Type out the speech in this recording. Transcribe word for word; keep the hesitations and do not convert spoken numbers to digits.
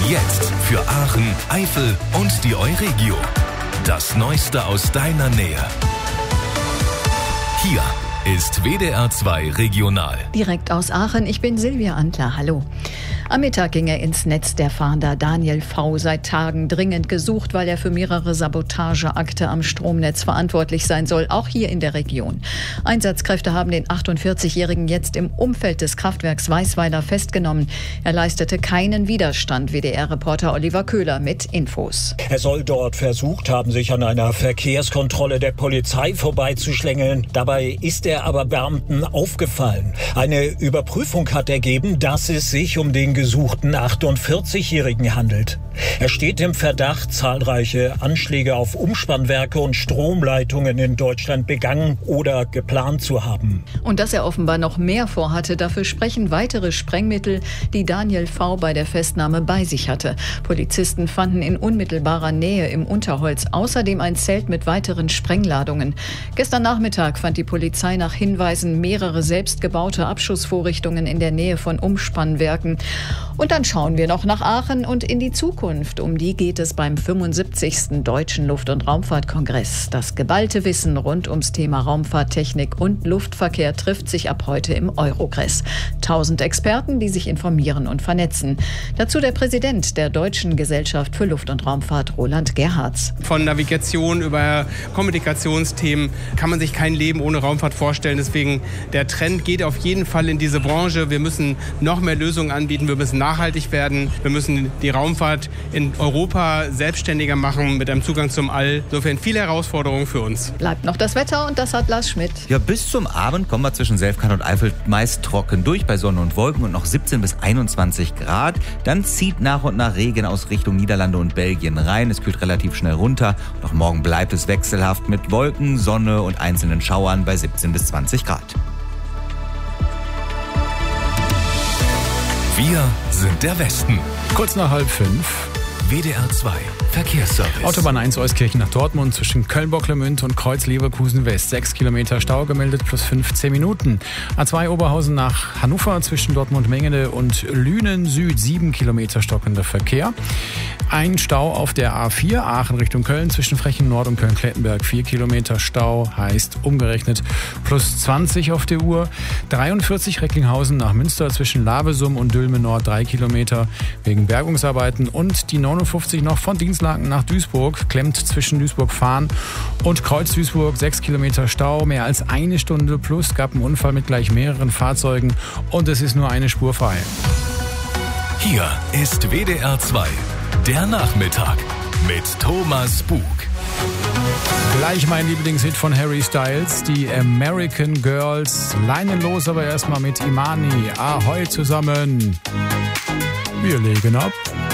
Jetzt für Aachen, Eifel und die Euregio. Das Neueste aus deiner Nähe. Hier ist W D R zwei Regional. Direkt aus Aachen, ich bin Silvia Antler, hallo. Am Mittag ging er ins Netz, der Fahnder Daniel V. Seit Tagen dringend gesucht, weil er für mehrere Sabotageakte am Stromnetz verantwortlich sein soll, auch hier in der Region. Einsatzkräfte haben den achtundvierzigjährigen jetzt im Umfeld des Kraftwerks Weißweiler festgenommen. Er leistete keinen Widerstand, W D R-Reporter Oliver Köhler mit Infos. Er soll dort versucht haben, sich an einer Verkehrskontrolle der Polizei vorbeizuschlängeln. Dabei ist er aber Beamten aufgefallen. Eine Überprüfung hat ergeben, dass es sich um den gesuchten achtundvierzigjährigen handelt. Er steht im Verdacht, zahlreiche Anschläge auf Umspannwerke und Stromleitungen in Deutschland begangen oder geplant zu haben. Und dass er offenbar noch mehr vorhatte, dafür sprechen weitere Sprengmittel, die Daniel V. bei der Festnahme bei sich hatte. Polizisten fanden in unmittelbarer Nähe im Unterholz außerdem ein Zelt mit weiteren Sprengladungen. Gestern Nachmittag fand die Polizei nach Hinweisen mehrere selbstgebaute Abschussvorrichtungen in der Nähe von Umspannwerken. Und dann schauen wir noch nach Aachen und in die Zukunft. Um die geht es beim fünfundsiebzigsten Deutschen Luft- und Raumfahrtkongress. Das geballte Wissen rund ums Thema Raumfahrttechnik und Luftverkehr trifft sich ab heute im Eurogress. Tausend Experten, die sich informieren und vernetzen. Dazu der Präsident der Deutschen Gesellschaft für Luft- und Raumfahrt, Roland Gerhards. Von Navigation über Kommunikationsthemen kann man sich kein Leben ohne Raumfahrt vorstellen. Deswegen der Trend geht auf jeden Fall in diese Branche. Wir müssen noch mehr Lösungen anbieten. Wir müssen nachhaltig werden. Wir müssen die Raumfahrt in Europa selbstständiger machen mit einem Zugang zum All. Insofern viele Herausforderungen für uns. Bleibt noch das Wetter und das hat Lars Schmidt. Ja, bis zum Abend kommen wir zwischen Selfkant und Eifel meist trocken durch bei Sonne und Wolken und noch siebzehn bis einundzwanzig Grad. Dann zieht nach und nach Regen aus Richtung Niederlande und Belgien rein. Es kühlt relativ schnell runter. Und auch morgen bleibt es wechselhaft mit Wolken, Sonne und einzelnen Schauern bei siebzehn bis zwanzig Grad. Wir sind der Westen. Kurz nach halb fünf. W D R zwei Verkehrsservice. Autobahn eins Euskirchen nach Dortmund zwischen Köln-Bocklemünd und Kreuz-Leverkusen West. sechs Kilometer Stau gemeldet plus fünfzehn Minuten. A zwei Oberhausen nach Hannover zwischen Dortmund-Mengede und Lünen Süd. sieben Kilometer stockender Verkehr. Ein Stau auf der A vier Aachen Richtung Köln zwischen Frechen Nord und Köln-Klettenberg. vier Kilometer Stau heißt umgerechnet plus zwanzig auf der Uhr. dreiundvierzig Recklinghausen nach Münster zwischen Lavesum und Dülmen Nord. drei Kilometer wegen Bergungsarbeiten. Und die neunundfünfzig noch von Dienstlaken nach Duisburg, klemmt zwischen Duisburg-Fahn und Kreuz-Duisburg. sechs Kilometer Stau, mehr als eine Stunde plus, gab einen Unfall mit gleich mehreren Fahrzeugen und es ist nur eine Spur frei. Hier ist W D R zwei, der Nachmittag mit Thomas Bug. Gleich mein Lieblingshit von Harry Styles, die American Girls. Leinenlos, aber erstmal mit Imani. Ahoi zusammen. Wir legen ab.